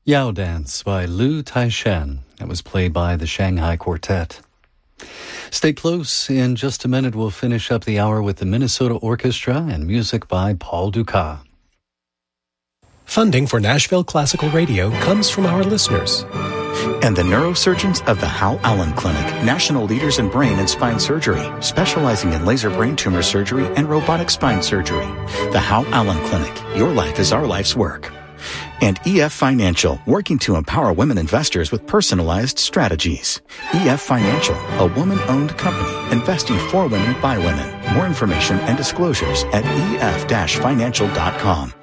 Yao Dance by Lu Taishan. That was played by the Shanghai Quartet. Stay close. In just a minute, we'll finish up the hour with the Minnesota Orchestra and music by Paul Dukas. Funding for Nashville Classical Radio comes from our listeners. And the neurosurgeons of the Hal Allen Clinic, national leaders in brain and spine surgery, specializing in laser brain tumor surgery and robotic spine surgery. The Hal Allen Clinic. Your life is our life's work. And EF Financial, working to empower women investors with personalized strategies. EF Financial, a woman-owned company investing for women by women. More information and disclosures at ef-financial.com.